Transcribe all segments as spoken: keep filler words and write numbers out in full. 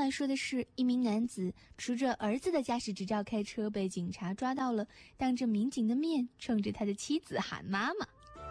来说的是，一名男子持着儿子的驾驶执照开车被警察抓到了，当着民警的面冲着他的妻子喊妈妈。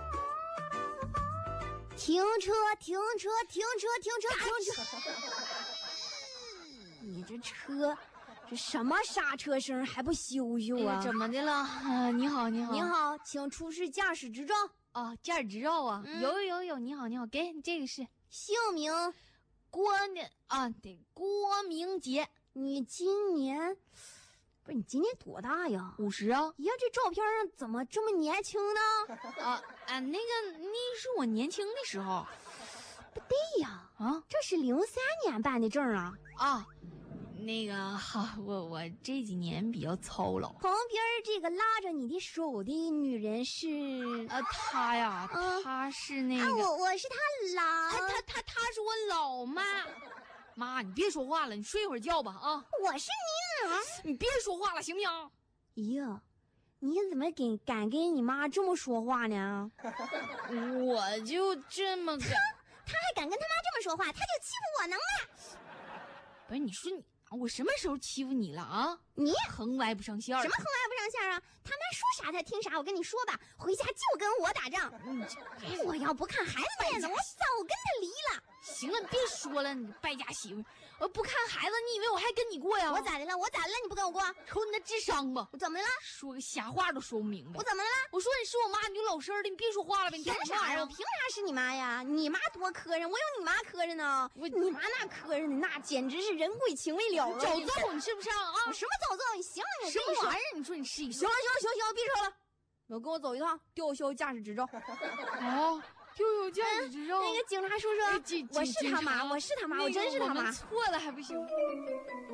停车停车停车停车停车你这车这什么刹车声还不修修啊？ 哎、怎么的了、啊、你好你好你好，请出示驾驶执照。 哦，驾驶执照啊、嗯、有有有，你好你好，给这个是姓名郭的啊，对，郭明杰。 你今年不是你今年多大呀？ 五十啊。 呀，这照片上怎么这么年轻呢？ 啊啊，那个那是我年轻的时候。 不对呀，啊，这是零三年办的证啊。 啊，那个哈，我我这几年比较操劳。 旁边这个拉着你的手的女人是呃，她呀， 嗯、 她是那个， 啊、我我是她老， 她她她她是我老妈。妈，你别说话了，你睡会儿觉吧啊！ 我是你哪？ 你别说话了，行不行？ 咦呀，你怎么跟敢跟你妈这么说话呢？ 我就这么他他还敢跟他妈这么说话，他就欺负我能啊？ 不是，你说你我什么时候欺负你了啊？ 你横歪不上线。 什么横歪不上线啊？他妈说啥他听啥，我跟你说吧，回家就跟我打仗。嗯，我要不看孩子面子，我早跟他离了。 行了，你别说了，你败家媳妇，我不看孩子，你以为我还跟你过呀？ 我咋的了？我咋的了？你不跟我过？ 瞅你那智商吧！ 我怎么了？ 说个瞎话都说不明白。 我怎么了？ 我说你是我妈，你就老实的，你别说话了呗。 凭啥呀？我凭啥是你妈呀？你妈多磕碜，我有你妈磕碜呢。我你妈那磕碜的，那简直是人鬼情未了了。 早揍你是不是啊？ 我什么早揍？你行了，你什么玩意儿？你说你试一试。 行了行了行行，别说了，我跟我走一趟，吊销驾驶执照。 哦。就有驾驶执照、 嗯，那个警察叔叔， 哎、 我是他妈，我是他妈，我真是他妈。 错了还不行。